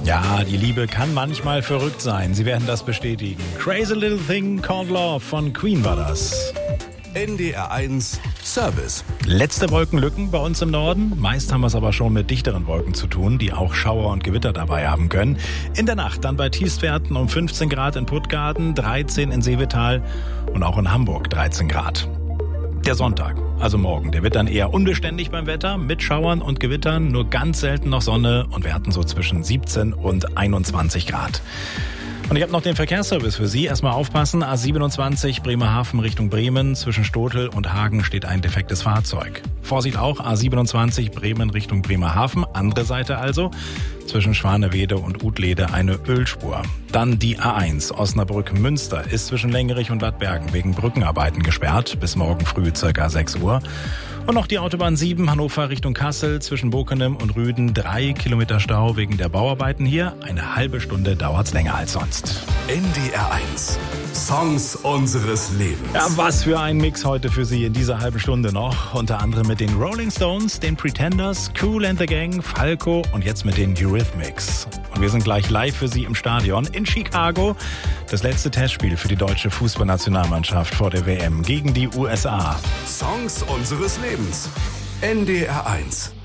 Ja, die Liebe kann manchmal verrückt sein. Sie werden das bestätigen. Crazy Little Thing Called Love von Queen war das. NDR 1 Service. Letzte Wolkenlücken bei uns im Norden. Meist haben wir es aber schon mit dichteren Wolken zu tun, die auch Schauer und Gewitter dabei haben können. In der Nacht dann bei Tiefstwerten um 15 Grad in Puttgarden, 13 in Seevetal und auch in Hamburg 13 Grad. Der Sonntag, also morgen, der wird dann eher unbeständig beim Wetter, mit Schauern und Gewittern, nur ganz selten noch Sonne und wir hatten so zwischen 17 und 21 Grad. Und ich habe noch den Verkehrsservice für Sie. Erstmal aufpassen, A27 Bremerhaven Richtung Bremen. Zwischen Stotel und Hagen steht ein defektes Fahrzeug. Vorsicht auch, A27 Bremen Richtung Bremerhaven. Andere Seite also. Zwischen Schwanewede und Utlede eine Ölspur. Dann die A1 Osnabrück-Münster ist zwischen Längerich und Wattbergen wegen Brückenarbeiten gesperrt. Bis morgen früh ca. 6 Uhr. Und noch die Autobahn 7 Hannover Richtung Kassel zwischen Bokenem und Rüden. 3 Kilometer Stau wegen der Bauarbeiten hier. Eine halbe Stunde dauert's länger als sonst. NDR 1 Songs unseres Lebens. Ja, was für ein Mix heute für Sie in dieser halben Stunde noch. Unter anderem mit den Rolling Stones, den Pretenders, Kool and the Gang, Falco und jetzt mit den Eurythmics. Und wir sind gleich live für Sie im Stadion in Chicago. Das letzte Testspiel für die deutsche Fußballnationalmannschaft vor der WM gegen die USA. Songs unseres Lebens. NDR 1